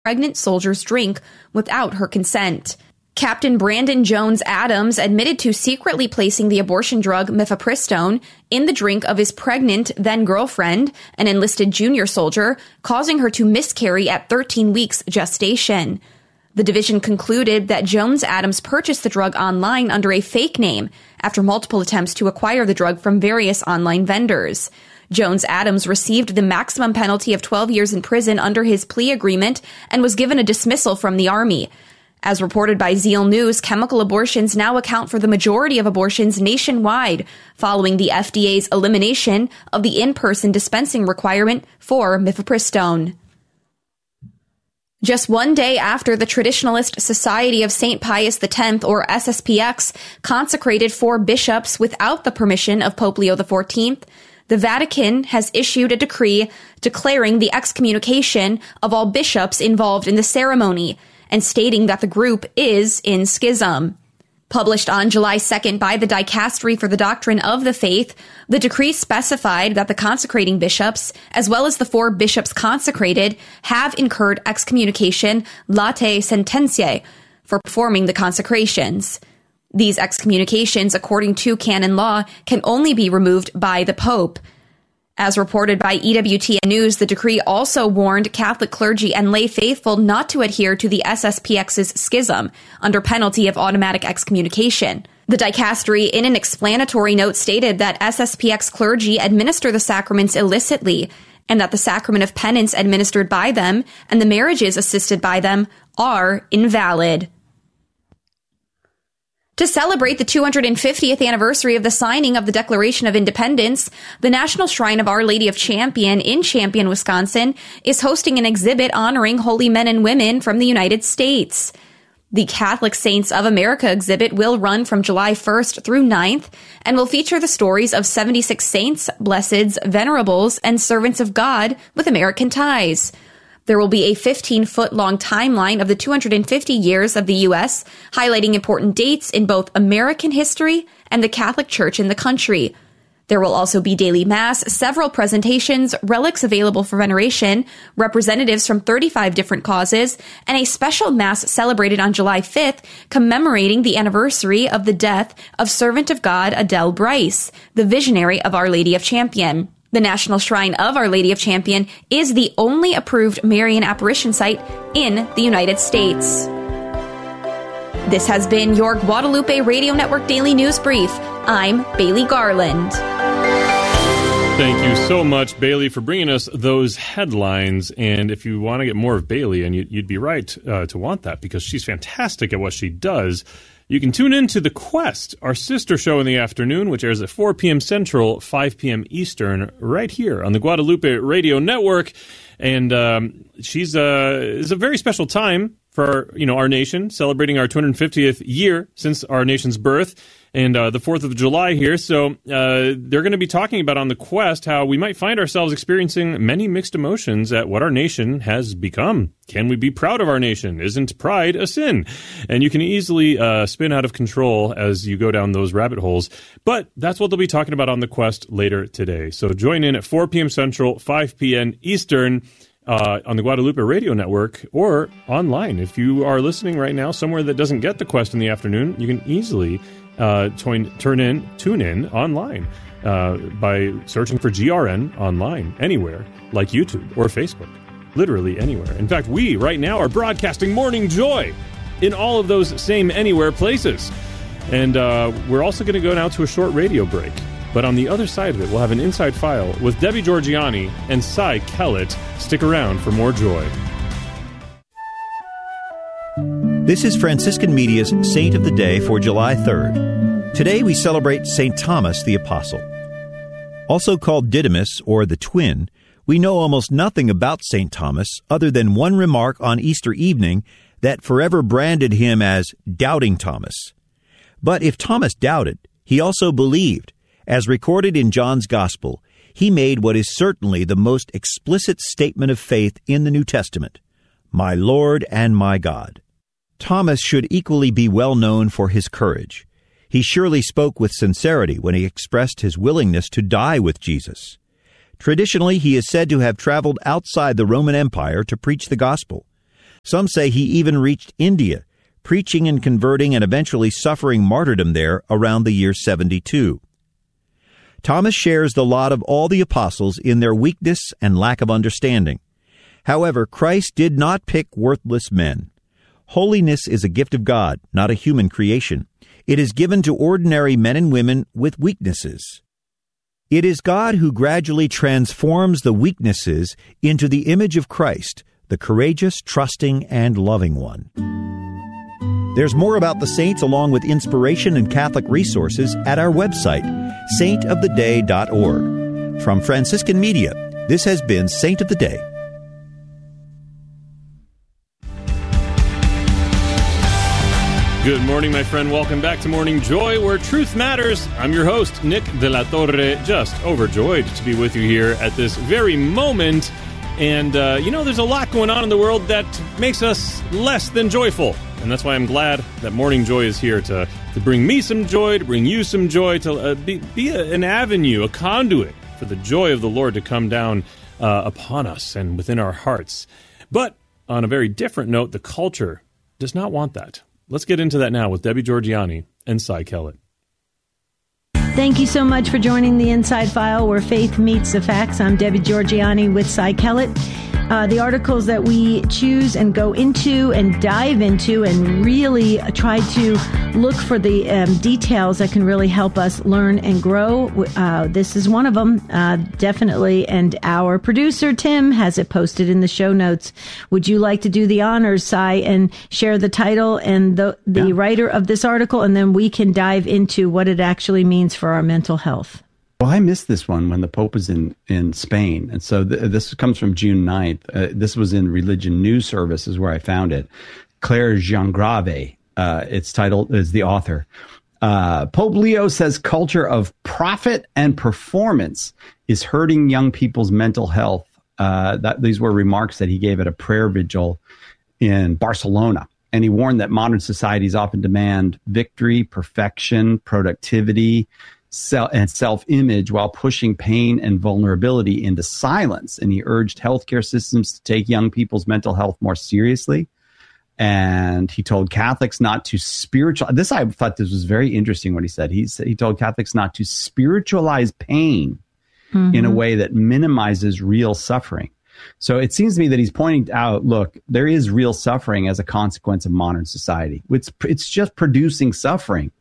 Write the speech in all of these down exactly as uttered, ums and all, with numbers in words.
pregnant soldier's drink without her consent. Captain Brandon Jones Adams admitted to secretly placing the abortion drug mifepristone in the drink of his pregnant then-girlfriend, an enlisted junior soldier, causing her to miscarry at thirteen weeks gestation. The division concluded that Jones Adams purchased the drug online under a fake name after multiple attempts to acquire the drug from various online vendors. Jones Adams received the maximum penalty of twelve years in prison under his plea agreement and was given a dismissal from the Army. As reported by Zeal News, chemical abortions now account for the majority of abortions nationwide, following the F D A's elimination of the in-person dispensing requirement for mifepristone. Just one day after the Traditionalist Society of Saint Pius X, or S S P X, consecrated four bishops without the permission of Pope Leo the fourteenth, the Vatican has issued a decree declaring the excommunication of all bishops involved in the ceremony and stating that the group is in schism. Published on July second by the Dicastery for the Doctrine of the Faith, the decree specified that the consecrating bishops, as well as the four bishops consecrated, have incurred excommunication latae sententiae for performing the consecrations. These excommunications, according to canon law, can only be removed by the Pope. As reported by E W T N News, the decree also warned Catholic clergy and lay faithful not to adhere to the S S P X's schism under penalty of automatic excommunication. The dicastery, in an explanatory note, stated that S S P X clergy administer the sacraments illicitly, and that the sacrament of penance administered by them and the marriages assisted by them are invalid. To celebrate the two hundred fiftieth anniversary of the signing of the Declaration of Independence, the National Shrine of Our Lady of Champion in Champion, Wisconsin, is hosting an exhibit honoring holy men and women from the United States. The Catholic Saints of America exhibit will run from July first through ninth and will feature the stories of seventy-six saints, blesseds, venerables, and servants of God with American ties. There will be a fifteen-foot-long timeline of the two hundred fifty years of the U S, highlighting important dates in both American history and the Catholic Church in the country. There will also be daily mass, several presentations, relics available for veneration, representatives from thirty-five different causes, and a special mass celebrated on July fifth commemorating the anniversary of the death of Servant of God Adele Bryce, the visionary of Our Lady of Champion. The National Shrine of Our Lady of Champion is the only approved Marian apparition site in the United States. This has been your Guadalupe Radio Network Daily News Brief. I'm Bailey Garland. Thank you so much, Bailey, for bringing us those headlines. And if you want to get more of Bailey, and you'd be right uh, to want that, because she's fantastic at what she does, you can tune in to The Quest, our sister show in the afternoon, which airs at four p.m. Central, five p.m. Eastern, right here on the Guadalupe Radio Network. And um, she's uh, it's a very special time for you know our nation, celebrating our two hundred fiftieth year since our nation's birth, and uh, the fourth of July here. So uh, they're going to be talking about on The Quest how we might find ourselves experiencing many mixed emotions at what our nation has become. Can we be proud of our nation? Isn't pride a sin? And you can easily uh, spin out of control as you go down those rabbit holes. But that's what they'll be talking about on The Quest later today. So join in at four p.m. Central, five p.m. Eastern, Uh, on the Guadalupe Radio Network, or online. If you are listening right now somewhere that doesn't get The Quest in the afternoon, you can easily uh, turn, turn in, tune in online uh, by searching for G R N online, anywhere, like YouTube or Facebook, literally anywhere. In fact, we right now are broadcasting Morning Joy in all of those same anywhere places. And uh, we're also going to go now to a short radio break. But on the other side of it, we'll have an inside file with Debbie Georgianni and Cy Kellett. Stick around for more joy. This is Franciscan Media's Saint of the Day for July third. Today we celebrate Saint Thomas the Apostle. Also called Didymus, or the Twin, we know almost nothing about Saint Thomas other than one remark on Easter evening that forever branded him as Doubting Thomas. But if Thomas doubted, he also believed. As recorded in John's Gospel, he made what is certainly the most explicit statement of faith in the New Testament, "My Lord and my God." Thomas should equally be well known for his courage. He surely spoke with sincerity when he expressed his willingness to die with Jesus. Traditionally, he is said to have traveled outside the Roman Empire to preach the gospel. Some say he even reached India, preaching and converting and eventually suffering martyrdom there around the year seventy-two. Thomas shares the lot of all the apostles in their weakness and lack of understanding. However, Christ did not pick worthless men. Holiness is a gift of God, not a human creation. It is given to ordinary men and women with weaknesses. It is God who gradually transforms the weaknesses into the image of Christ, the courageous, trusting, and loving one. There's more about the saints along with inspiration and Catholic resources at our website, saint of the day dot org. From Franciscan Media, this has been Saint of the Day. Good morning, my friend. Welcome back to Morning Joy, where truth matters. I'm your host, Nick de la Torre, just overjoyed to be with you here at this very moment. And, uh, you know, there's a lot going on in the world that makes us less than joyful. And that's why I'm glad that Morning Joy is here to, to bring me some joy, to bring you some joy, to uh, be, be a, an avenue, a conduit for the joy of the Lord to come down uh, upon us and within our hearts. But on a very different note, the culture does not want that. Let's get into that now with Debbie Georgianni and Cy Kellett. Thank you so much for joining the Inside File, where faith meets the facts. I'm Debbie Georgianni with Cy Kellett. Uh, the articles that we choose and go into and dive into and really try to look for the um, details that can really help us learn and grow. Uh, this is one of them, uh, definitely. And our producer, Tim, has it posted in the show notes. Would you like to do the honors, Cy, and share the title and the, the yeah. writer of this article, and then we can dive into what it actually means for our mental health? Well, I missed this one when the Pope was in, in Spain. And so th- this comes from June ninth. Uh, this was in Religion News Service is where I found it. Claire Jeangrave, uh, its title is the author. Uh, Pope Leo says culture of profit and performance is hurting young people's mental health. Uh, that, these were remarks that he gave at a prayer vigil in Barcelona. And he warned that modern societies often demand victory, perfection, productivity, self and self-image while pushing pain and vulnerability into silence. And he urged healthcare systems to take young people's mental health more seriously. And he told Catholics not to spiritual. This I thought this was very interesting what he said. He said he told Catholics not to spiritualize pain mm-hmm. in a way that minimizes real suffering. So it seems to me that he's pointing out, look, there is real suffering as a consequence of modern society. It's it's just producing suffering.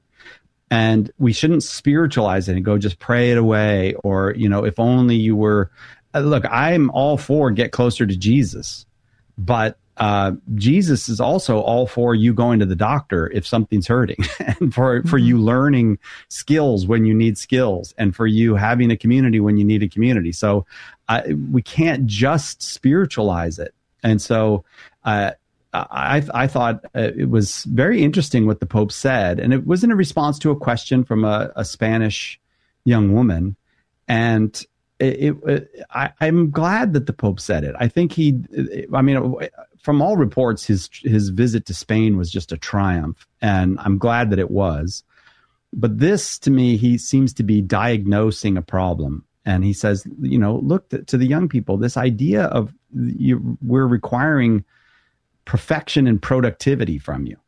And we shouldn't spiritualize it and go just pray it away. Or, you know, if only you were, uh, look, I'm all for get closer to Jesus. But uh, Jesus is also all for you going to the doctor if something's hurting and for, mm-hmm. for you learning skills when you need skills and for you having a community when you need a community. So uh, we can't just spiritualize it. And so uh I, I thought uh, it was very interesting what the Pope said, and it was in a response to a question from a, a Spanish young woman. And it, it, I, I'm glad that the Pope said it. I think he, I mean, from all reports, his his visit to Spain was just a triumph, and I'm glad that it was. But this, to me, he seems to be diagnosing a problem. And he says, you know, look to, to the young people, this idea of you, we're requiring perfection and productivity from you.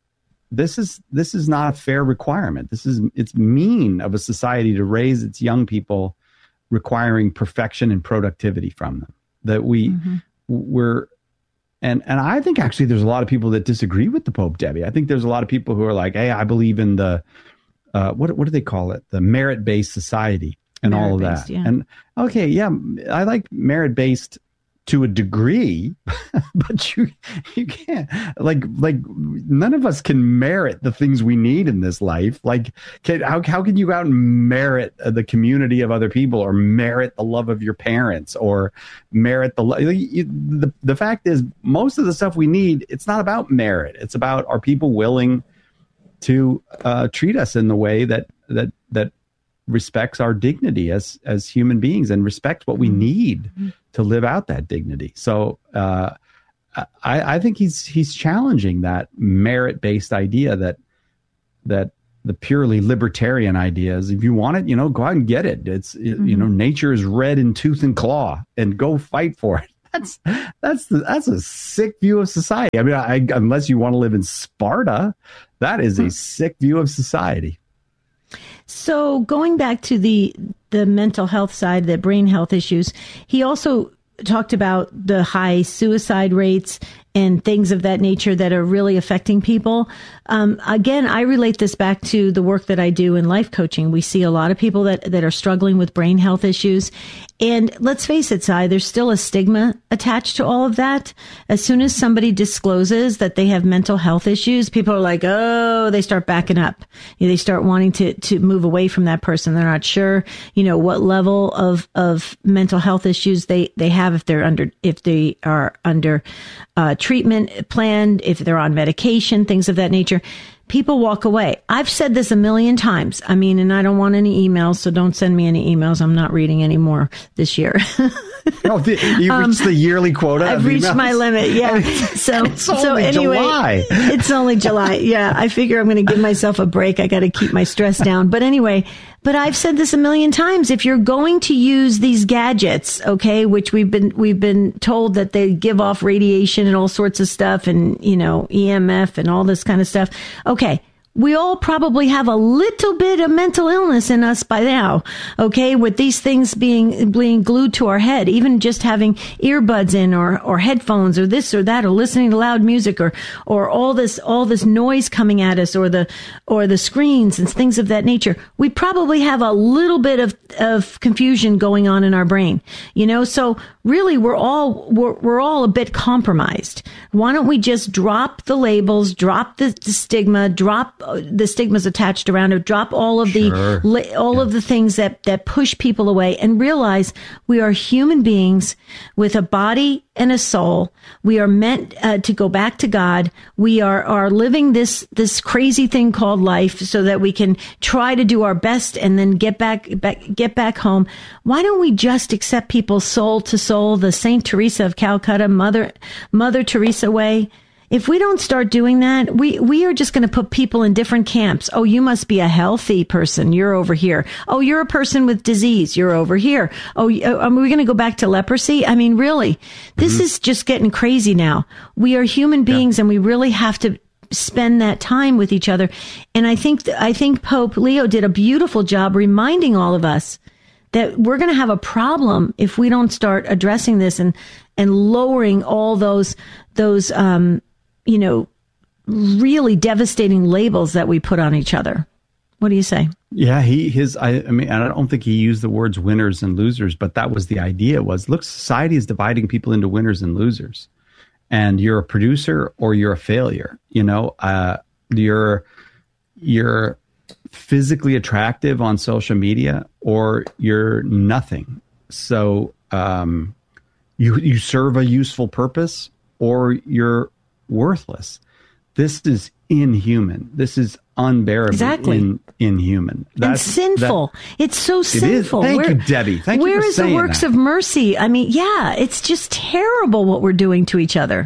This is this is not a fair requirement. This is it's mean of a society to raise its young people requiring perfection and productivity from them. That we mm-hmm. we're and and I think actually there's a lot of people that disagree with the Pope, Debbie. I think there's a lot of people who are like, hey, I believe in the uh, what what do they call it? The merit-based society and all of that. Yeah. And okay, yeah, I like merit-based to a degree, but you you can't like like none of us can merit the things we need in this life. Like, can, how how can you go out and merit the community of other people, or merit the love of your parents, or merit the the the fact is most of the stuff we need, it's not about merit. It's about, are people willing to uh, treat us in the way that that that respects our dignity as as human beings and respects what we need mm-hmm. to live out that dignity. So uh, I, I think he's he's challenging that merit-based idea that that the purely libertarian idea is, if you want it, you know, go out and get it. It's mm-hmm. you know, nature is red in tooth and claw, and go fight for it. that's that's the, that's a sick view of society. I mean, I, unless you want to live in Sparta, that is a sick view of society. So going back to the the mental health side, the brain health issues, he also talked about the high suicide rates and things of that nature that are really affecting people. Um, again, I relate this back to the work that I do in life coaching. We see a lot of people that, that are struggling with brain health issues. And let's face it, Si, there's still a stigma attached to all of that. As soon as somebody discloses that they have mental health issues, people are like, oh, they start backing up. You know, they start wanting to, to move away from that person. They're not sure, you know, what level of, of mental health issues they, they have, if they're under, if they are under, uh, treatment plan, if they're on medication, things of that nature. People walk away. I've said this a million times. I mean, and I don't want any emails, so don't send me any emails. I'm not reading any more this year. Oh, you reached um, the yearly quota. I've reached emails. My limit. Yeah. So, it's only so anyway, July. It's only July. Yeah. I figure I'm going to give myself a break. I got to keep my stress down. But anyway, but I've said this a million times. If you're going to use these gadgets, okay, which we've been, we've been told that they give off radiation and all sorts of stuff and, you know, E M F and all this kind of stuff. Okay. We all probably have a little bit of mental illness in us by now, okay, with these things being being glued to our head, even just having earbuds in or, or headphones or this or that, or listening to loud music or, or all this, all this noise coming at us, or the, or the screens and things of that nature. We probably have a little bit of, of confusion going on in our brain, you know, so really we're all, we're, we're all a bit compromised. Why don't we just drop the labels, drop the, the stigma, drop the stigmas attached around it, drop all of sure. the all yeah. of the things that that push people away, and realize we are human beings with a body and a soul. We are meant uh, to go back to God. We are are living this this crazy thing called life, so that we can try to do our best and then get back, back get back home. Why don't we just accept people soul to soul, the Saint Teresa of Calcutta, Mother Mother Teresa way? If we don't start doing that, we, we are just going to put people in different camps. Oh, you must be a healthy person. You're over here. Oh, you're a person with disease. You're over here. Oh, are we going to go back to leprosy? I mean, really, this mm-hmm. is just getting crazy now. We are human beings, yeah. and we really have to spend that time with each other. And I think, I think Pope Leo did a beautiful job reminding all of us that we're going to have a problem if we don't start addressing this and, and lowering all those, those, um, you know, really devastating labels that we put on each other. What do you say? Yeah, he, his, I, I mean, I don't think he used the words winners and losers, but that was the idea was, look, society is dividing people into winners and losers, and you're a producer or you're a failure. You know, uh, you're, you're physically attractive on social media or you're nothing. So, um, you, you serve a useful purpose or you're worthless. This is inhuman. This is unbearable. Exactly. In, inhuman. That's and sinful. That, it's so sinful. It is. Thank where, you, Debbie. Thank where you for is saying the works that. of mercy? I mean, yeah, it's just terrible what we're doing to each other.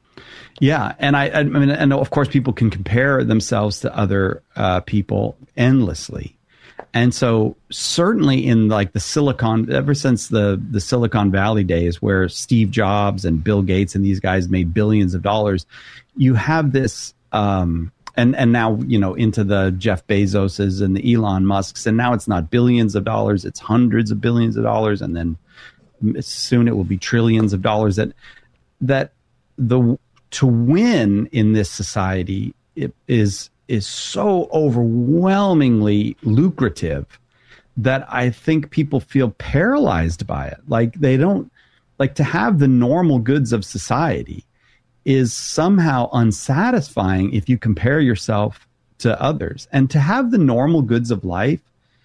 Yeah, and I, I mean, and of course, people can compare themselves to other uh, people endlessly. And so certainly in like the Silicon, ever since the, the Silicon Valley days where Steve Jobs and Bill Gates and these guys made billions of dollars, you have this, um, and, and now, you know, into the Jeff Bezoses and the Elon Musks, and now it's not billions of dollars, it's hundreds of billions of dollars. And then soon it will be trillions of dollars. That, that the, to win in this society it is, is so overwhelmingly lucrative that I think people feel paralyzed by it. Like they don't, like to have the normal goods of society is somehow unsatisfying if you compare yourself to others. And to have the normal goods of life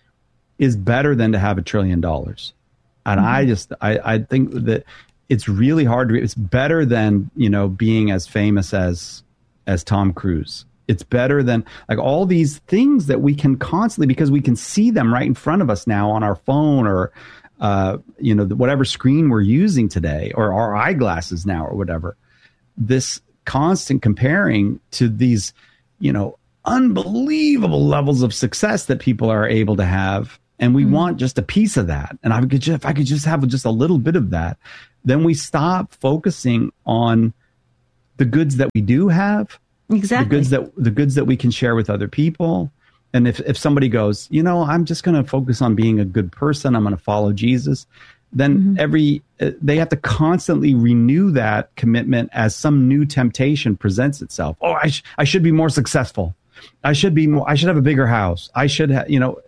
is better than to have a trillion dollars. And mm-hmm. I just, I, I think that it's really hard to, it's better than, you know, being as famous as, as Tom Cruise. It's better than like all these things that we can constantly, because we can see them right in front of us now on our phone or, uh, you know, whatever screen we're using today, or our eyeglasses now or whatever. This constant comparing to these, you know, unbelievable levels of success that people are able to have. And we mm-hmm. want just a piece of that. And I could just, if I could just have just a little bit of that, then we stop focusing on the goods that we do have, exactly the goods that the goods that we can share with other people. And if, if somebody goes, you know, I'm just going to focus on being a good person, I'm going to follow Jesus, then mm-hmm. every uh, they have to constantly renew that commitment as some new temptation presents itself. Oh, I sh- I should be more successful. I should be more. I should have a bigger house. I should have, you know,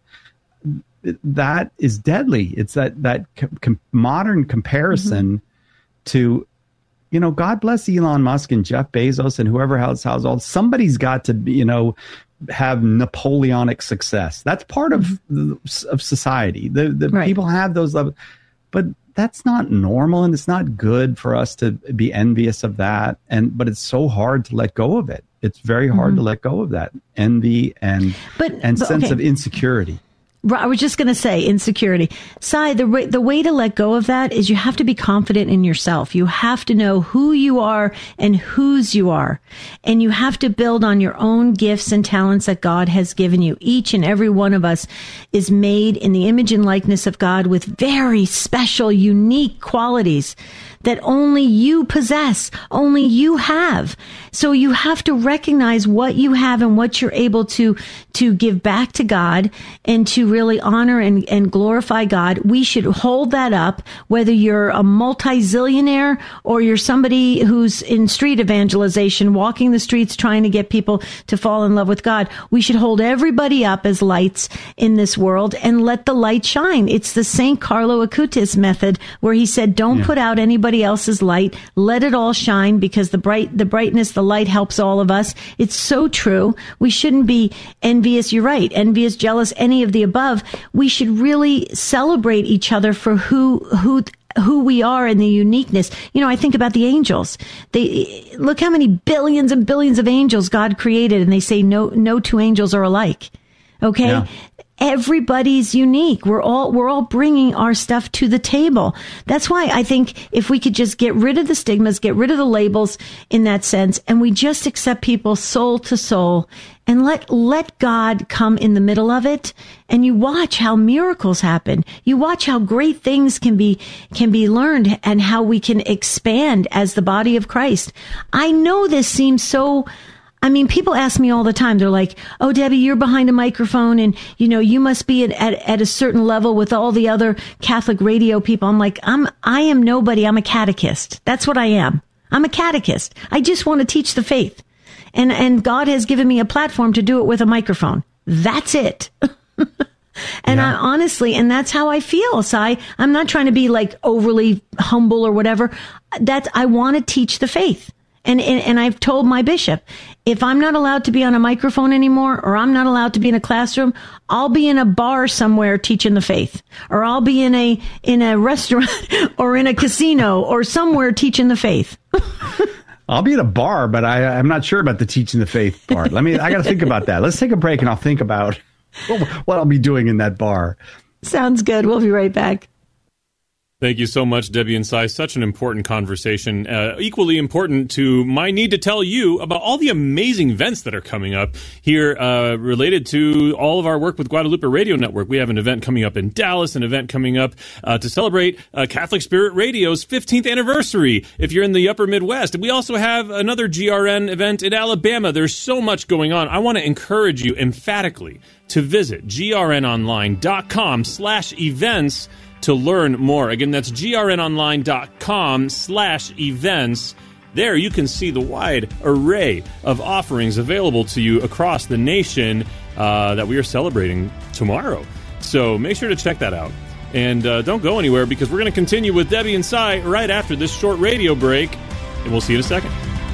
that is deadly. It's that that com- modern comparison mm-hmm. to, you know, God bless Elon Musk and Jeff Bezos and whoever else has all. Somebody's got to be, you know, have Napoleonic success. That's part of of society. The the right. people have those levels, but that's not normal, and it's not good for us to be envious of that. And but it's so hard to let go of it. It's very hard mm-hmm. to let go of that envy and but, and but, sense okay. of insecurity. I was just going to say insecurity. Sai, the way, the way to let go of that is you have to be confident in yourself. You have to know who you are and whose you are. And you have to build on your own gifts and talents that God has given you. Each and every one of us is made in the image and likeness of God with very special, unique qualities that only you possess, only you have. So you have to recognize what you have and what you're able to, to give back to God and to really honor and, and glorify God. We should hold that up, whether you're a multi-zillionaire or you're somebody who's in street evangelization, walking the streets trying to get people to fall in love with God. We should hold everybody up as lights in this world and let the light shine. It's the Saint Carlo Acutis method where he said, don't yeah. put out anybody else's light. Let it all shine, because the bright, the brightness, the light helps all of us. It's so true. We shouldn't be envious. You're right. Envious, jealous, any of the above. We should really celebrate each other for who, who, who we are and the uniqueness. You know, I think about the angels. They look how many billions and billions of angels God created, and they say no, no two angels are alike. Okay. Yeah. Everybody's unique. We're all, we're all bringing our stuff to the table. That's why I think if we could just get rid of the stigmas, get rid of the labels in that sense, and we just accept people soul to soul and let, let God come in the middle of it. And you watch how miracles happen. You watch how great things can be, can be learned and how we can expand as the body of Christ. I know this seems so, I mean, people ask me all the time. They're like, oh, Debbie, you're behind a microphone and, you know, you must be at, at, at a certain level with all the other Catholic radio people. I'm like, I'm, I am nobody. I'm a catechist. That's what I am. I'm a catechist. I just want to teach the faith. And, and God has given me a platform to do it with a microphone. That's it. And yeah. I honestly, and that's how I feel. So I, I'm not trying to be like overly humble or whatever. That's, I want to teach the faith. And, and and I've told my bishop, if I'm not allowed to be on a microphone anymore, or I'm not allowed to be in a classroom, I'll be in a bar somewhere teaching the faith, or I'll be in a in a restaurant or in a casino or somewhere teaching the faith. I'll be at a bar, but I, I'm not sure about the teaching the faith part. Let me. I got to think about that. Let's take a break, and I'll think about what, what I'll be doing in that bar. Sounds good. We'll be right back. Thank you so much, Debbie and Sai. Such an important conversation. Uh, equally important to my need to tell you about all the amazing events that are coming up here uh, related to all of our work with Guadalupe Radio Network. We have an event coming up in Dallas, an event coming up uh, to celebrate uh, Catholic Spirit Radio's fifteenth anniversary if you're in the upper Midwest. We also have another G R N event in Alabama. There's so much going on. I want to encourage you emphatically to visit grnonline.com slash events to learn more. Again, that's grnonline.com slash events. There you can see the wide array of offerings available to you across the nation uh, that we are celebrating tomorrow. So make sure to check that out. And uh, don't go anywhere, because we're going to continue with Debbie and Sai right after this short radio break. And we'll see you in a second.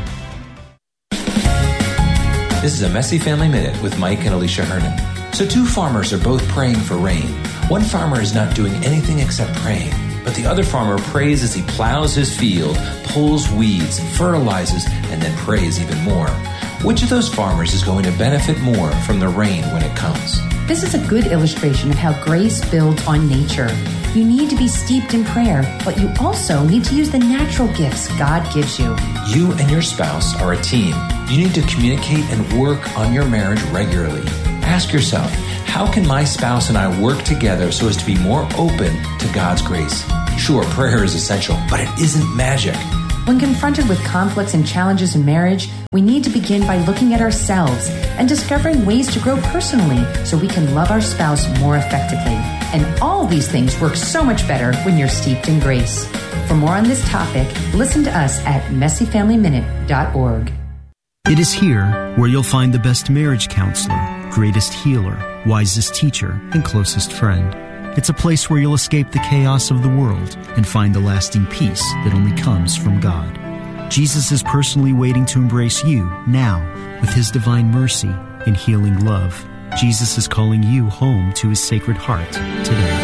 This is a Messy Family Minute with Mike and Alicia Hernon. So two farmers are both praying for rain. One farmer is not doing anything except praying, but the other farmer prays as he plows his field, pulls weeds, fertilizes, and then prays even more. Which of those farmers is going to benefit more from the rain when it comes? This is a good illustration of how grace builds on nature. You need to be steeped in prayer, but you also need to use the natural gifts God gives you. You and your spouse are a team. You need to communicate and work on your marriage regularly. Ask yourself, how can my spouse and I work together so as to be more open to God's grace? Sure, prayer is essential, but it isn't magic. When confronted with conflicts and challenges in marriage, we need to begin by looking at ourselves and discovering ways to grow personally so we can love our spouse more effectively. And all these things work so much better when you're steeped in grace. For more on this topic, listen to us at messy family minute dot org. It is here where you'll find the best marriage counselor, greatest healer, wisest teacher, and closest friend. It's a place where you'll escape the chaos of the world and find the lasting peace that only comes from God. Jesus is personally waiting to embrace you now with His divine mercy and healing love. Jesus is calling you home to His sacred heart today.